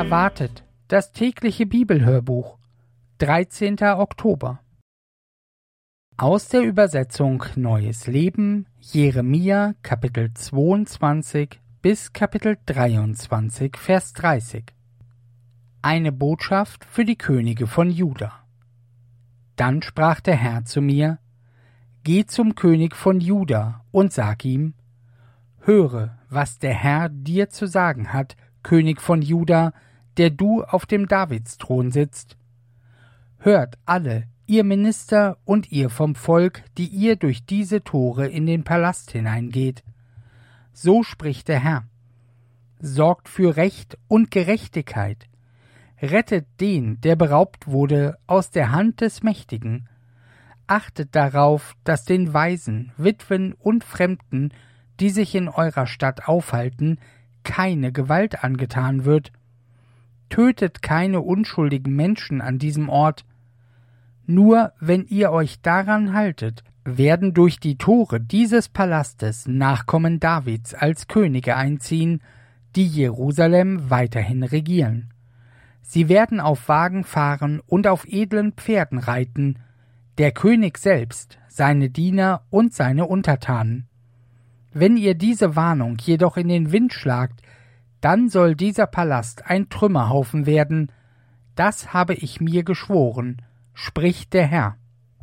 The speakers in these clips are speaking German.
erwartet, das tägliche Bibelhörbuch, 13. Oktober. Aus der Übersetzung Neues Leben, Jeremia, Kapitel 22 bis Kapitel 23, Vers 30. Eine Botschaft für die Könige von Juda. Dann sprach der Herr zu mir: Geh zum König von Juda und sag ihm: Höre, was der Herr dir zu sagen hat, König von Juda, der du auf dem Davidsthron sitzt. Hört alle, ihr Minister und ihr vom Volk, die ihr durch diese Tore in den Palast hineingeht. So spricht der Herr: Sorgt für Recht und Gerechtigkeit. Rettet den, der beraubt wurde, aus der Hand des Mächtigen. Achtet darauf, dass den Waisen, Witwen und Fremden, die sich in eurer Stadt aufhalten, keine Gewalt angetan wird. Tötet keine unschuldigen Menschen an diesem Ort. Nur wenn ihr euch daran haltet, werden durch die Tore dieses Palastes Nachkommen Davids als Könige einziehen, die Jerusalem weiterhin regieren. Sie werden auf Wagen fahren und auf edlen Pferden reiten, der König selbst, seine Diener und seine Untertanen. Wenn ihr diese Warnung jedoch in den Wind schlagt, dann soll dieser Palast ein Trümmerhaufen werden. Das habe ich mir geschworen, spricht der Herr.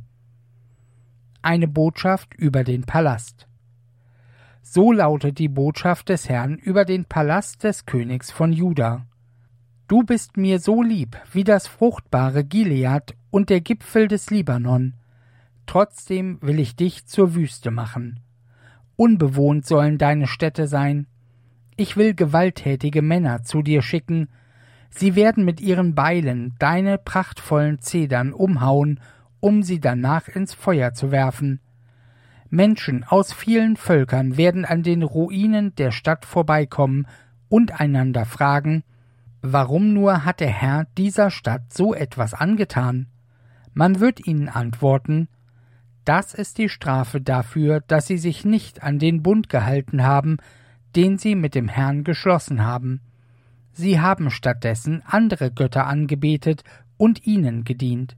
Eine Botschaft über den Palast. So lautet die Botschaft des Herrn über den Palast des Königs von Juda. Du bist mir so lieb wie das fruchtbare Gilead und der Gipfel des Libanon. Trotzdem will ich dich zur Wüste machen. Unbewohnt sollen deine Städte sein. Ich will gewalttätige Männer zu dir schicken. Sie werden mit ihren Beilen deine prachtvollen Zedern umhauen, um sie danach ins Feuer zu werfen. Menschen aus vielen Völkern werden an den Ruinen der Stadt vorbeikommen und einander fragen: Warum nur hat der Herr dieser Stadt so etwas angetan? Man wird ihnen antworten: Das ist die Strafe dafür, dass sie sich nicht an den Bund gehalten haben, den sie mit dem Herrn geschlossen haben. Sie haben stattdessen andere Götter angebetet und ihnen gedient.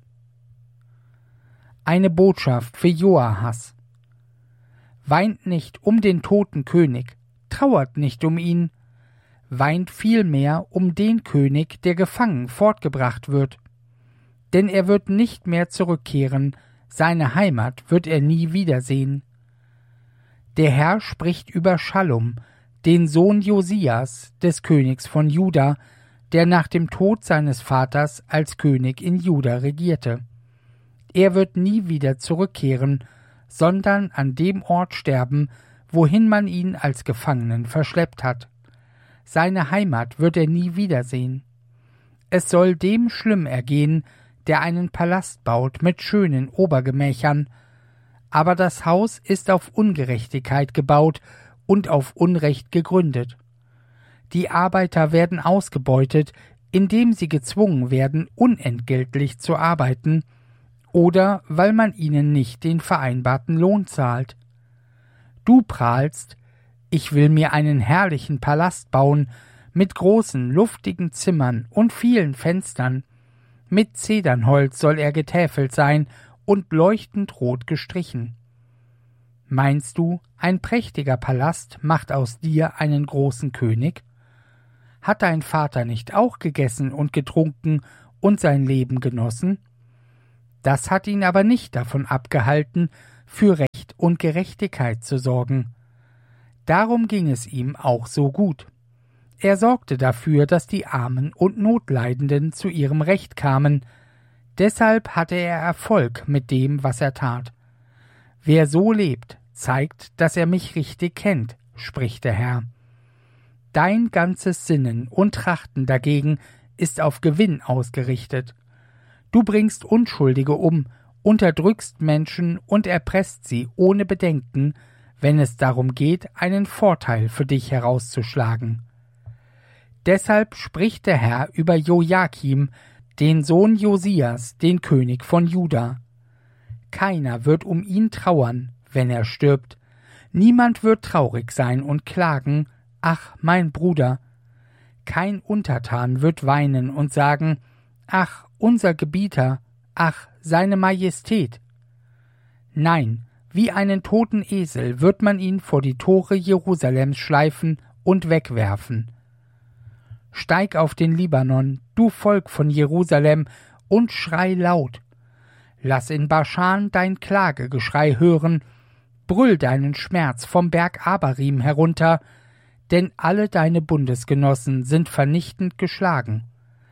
Eine Botschaft für Joahas. Weint nicht um den toten König, trauert nicht um ihn, weint vielmehr um den König, der gefangen fortgebracht wird. Denn er wird nicht mehr zurückkehren, seine Heimat wird er nie wiedersehen. Der Herr spricht über Schallum, den Sohn Josias, des Königs von Juda, der nach dem Tod seines Vaters als König in Juda regierte. Er wird nie wieder zurückkehren, sondern an dem Ort sterben, wohin man ihn als Gefangenen verschleppt hat. Seine Heimat wird er nie wiedersehen. Es soll dem schlimm ergehen, der einen Palast baut mit schönen Obergemächern, aber das Haus ist auf Ungerechtigkeit gebaut und auf Unrecht gegründet. Die Arbeiter werden ausgebeutet, indem sie gezwungen werden, unentgeltlich zu arbeiten, oder weil man ihnen nicht den vereinbarten Lohn zahlt. Du prahlst: Ich will mir einen herrlichen Palast bauen, mit großen, luftigen Zimmern und vielen Fenstern. Mit Zedernholz soll er getäfelt sein und leuchtend rot gestrichen. Meinst du, ein prächtiger Palast macht aus dir einen großen König? Hat dein Vater nicht auch gegessen und getrunken und sein Leben genossen? Das hat ihn aber nicht davon abgehalten, für Recht und Gerechtigkeit zu sorgen. Darum ging es ihm auch so gut. Er sorgte dafür, dass die Armen und Notleidenden zu ihrem Recht kamen. Deshalb hatte er Erfolg mit dem, was er tat. Wer so lebt, zeigt, dass er mich richtig kennt, spricht der Herr. Dein ganzes Sinnen und Trachten dagegen ist auf Gewinn ausgerichtet. Du bringst Unschuldige um, unterdrückst Menschen und erpresst sie ohne Bedenken, wenn es darum geht, einen Vorteil für dich herauszuschlagen. Deshalb spricht der Herr über Joachim, den Sohn Josias, den König von Juda. Keiner wird um ihn trauern, wenn er stirbt. Niemand wird traurig sein und klagen: Ach, mein Bruder. Kein Untertan wird weinen und sagen, »Ach, unser Gebieter, ach, seine Majestät!« Nein, wie einen toten Esel wird man ihn vor die Tore Jerusalems schleifen und wegwerfen. Steig auf den Libanon, du Volk von Jerusalem, und schrei laut. Lass in Baschan dein Klagegeschrei hören, brüll deinen Schmerz vom Berg Abarim herunter, denn alle deine Bundesgenossen sind vernichtend geschlagen.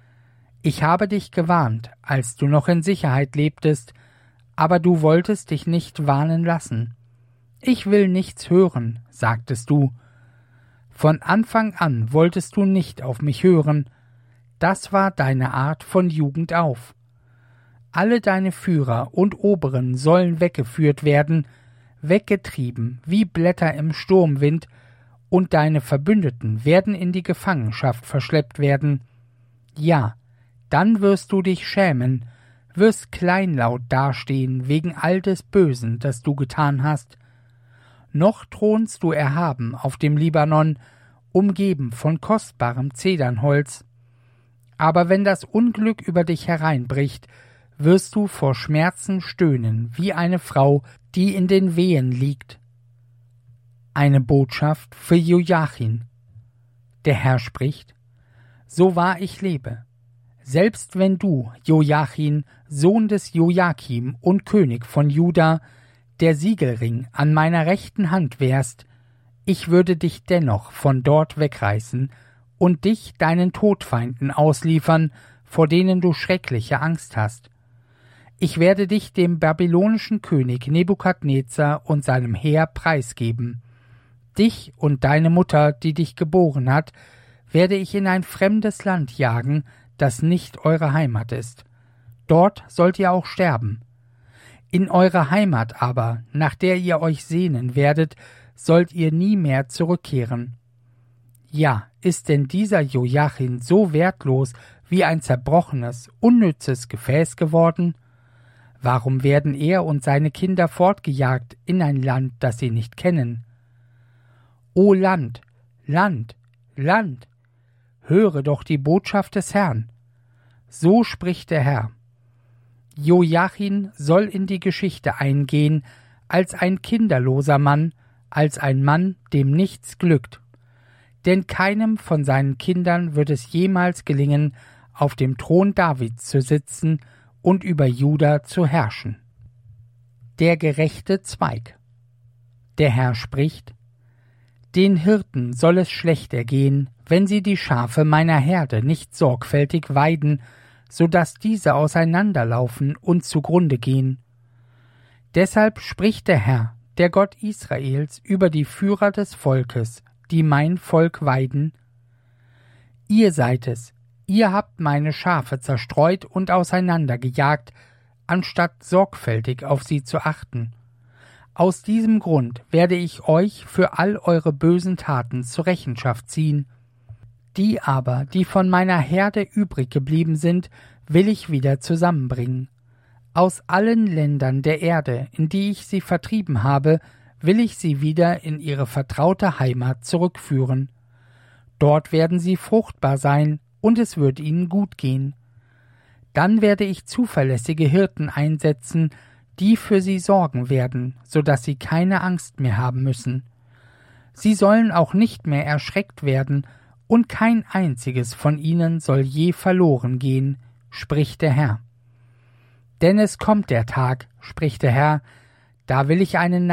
Ich habe dich gewarnt, als du noch in Sicherheit lebtest, aber du wolltest dich nicht warnen lassen. Ich will nichts hören, sagtest du. Von Anfang an wolltest du nicht auf mich hören, das war deine Art von Jugend auf. Alle deine Führer und Oberen sollen weggeführt werden, weggetrieben wie Blätter im Sturmwind, und deine Verbündeten werden in die Gefangenschaft verschleppt werden. Ja, dann wirst du dich schämen, wirst kleinlaut dastehen wegen all des Bösen, das du getan hast. Noch thronst du erhaben auf dem Libanon, umgeben von kostbarem Zedernholz. Aber wenn das Unglück über dich hereinbricht, wirst du vor Schmerzen stöhnen wie eine Frau, die in den Wehen liegt. Eine Botschaft für Joachim. Der Herr spricht, so wahr ich lebe, selbst wenn du, Joachim, Sohn des Joachim und König von Juda, der Siegelring an meiner rechten Hand wärst, ich würde dich dennoch von dort wegreißen und dich deinen Todfeinden ausliefern, vor denen du schreckliche Angst hast. Ich werde dich dem babylonischen König Nebukadnezar und seinem Heer preisgeben. Dich und deine Mutter, die dich geboren hat, werde ich in ein fremdes Land jagen, das nicht eure Heimat ist. Dort sollt ihr auch sterben. In eure Heimat aber, nach der ihr euch sehnen werdet, sollt ihr nie mehr zurückkehren. Ja, ist denn dieser Joachim so wertlos wie ein zerbrochenes, unnützes Gefäß geworden? Warum werden er und seine Kinder fortgejagt in ein Land, das sie nicht kennen? O Land, Land, Land, höre doch die Botschaft des Herrn. So spricht der Herr. Joachim soll in die Geschichte eingehen als ein kinderloser Mann, als ein Mann, dem nichts glückt. Denn keinem von seinen Kindern wird es jemals gelingen, auf dem Thron Davids zu sitzen und über Juda zu herrschen. Der gerechte Zweig. Der Herr spricht, den Hirten soll es schlecht ergehen, wenn sie die Schafe meiner Herde nicht sorgfältig weiden, so daß diese auseinanderlaufen und zugrunde gehen. Deshalb spricht der Herr, der Gott Israels, über die Führer des Volkes, die mein Volk weiden. Ihr seid es, ihr habt meine Schafe zerstreut und auseinandergejagt, anstatt sorgfältig auf sie zu achten. Aus diesem Grund werde ich euch für all eure bösen Taten zur Rechenschaft ziehen. Die aber, die von meiner Herde übrig geblieben sind, will ich wieder zusammenbringen. Aus allen Ländern der Erde, in die ich sie vertrieben habe, will ich sie wieder in ihre vertraute Heimat zurückführen. Dort werden sie fruchtbar sein, und es wird ihnen gut gehen. Dann werde ich zuverlässige Hirten einsetzen, die für sie sorgen werden, so dass sie keine Angst mehr haben müssen. Sie sollen auch nicht mehr erschreckt werden, und kein einziges von ihnen soll je verloren gehen, spricht der Herr. Denn es kommt der Tag, spricht der Herr, da will ich einen